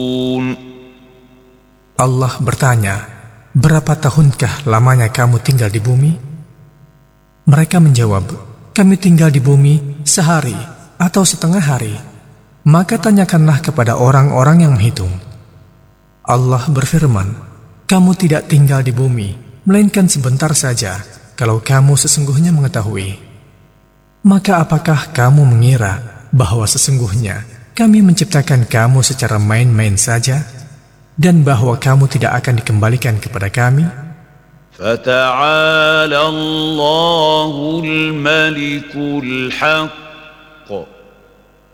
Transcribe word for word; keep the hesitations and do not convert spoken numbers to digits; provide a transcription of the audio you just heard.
Allah bertanya, berapa tahunkah lamanya kamu tinggal di bumi? Mereka menjawab, kami tinggal di bumi sehari atau setengah hari. Maka tanyakanlah kepada orang-orang yang menghitung. Allah berfirman, kamu tidak tinggal di bumi, melainkan sebentar saja, kalau kamu sesungguhnya mengetahui. Maka apakah kamu mengira bahwa sesungguhnya kami menciptakan kamu secara main-main saja, dan bahwa kamu tidak akan dikembalikan kepada kami? Fata'ala Allahul Malikul Haq